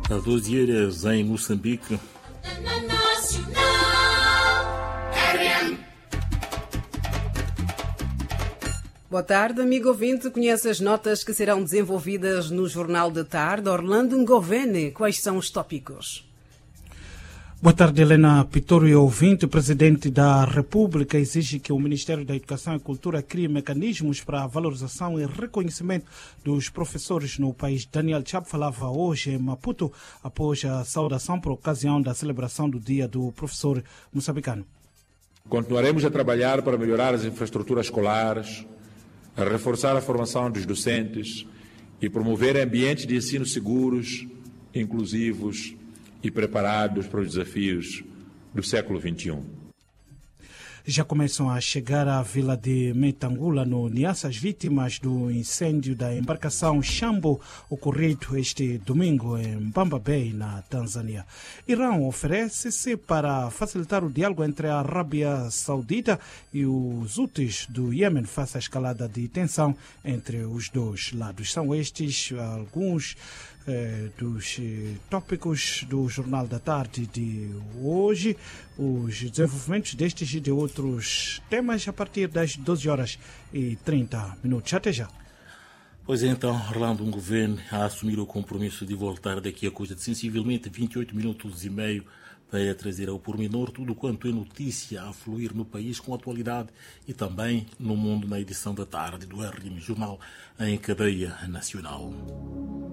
Há 12 horas em Moçambique. Boa tarde, amigo ouvinte. Conhece as notas que serão desenvolvidas no Jornal da Tarde. Orlando Ngovene, quais são os tópicos? Boa tarde, Helena Pitório, ouvinte. O Presidente da República exige que o Ministério da Educação e Cultura crie mecanismos para a valorização e reconhecimento dos professores no país. Daniel Chap falava hoje em Maputo após a saudação por ocasião da celebração do Dia do Professor Moçambicano. Continuaremos a trabalhar para melhorar as infraestruturas escolares, a reforçar a formação dos docentes e promover ambientes de ensino seguros, inclusivos e preparados para os desafios do século XXI. Já começam a chegar à vila de Metangula, no Niassa, as vítimas do incêndio da embarcação Shambo, ocorrido este domingo em Mbamba Bay, na Tanzânia. Irã oferece-se para facilitar o diálogo entre a Arábia Saudita e os Houthis do Iêmen face à escalada de tensão entre os dois lados. São estes alguns dos tópicos do Jornal da Tarde de hoje. Os desenvolvimentos destes e de outros temas a partir das 12h30. Até já. Pois então, Orlando Ngovene a assumir o compromisso de voltar daqui a coisa de sensivelmente 28 minutos e meio para trazer ao pormenor tudo quanto é notícia a fluir no país com atualidade e também no mundo na edição da tarde do RM Jornal em cadeia nacional.